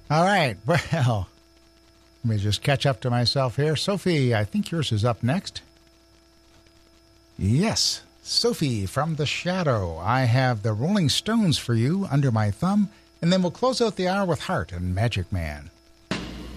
All right. Well, let me just catch up to myself here. Sophie, I think yours is up next. Yes, Sophie from The Shadow. I have the Rolling Stones for you, Under My Thumb, and then we'll close out the hour with Heart and Magic Man.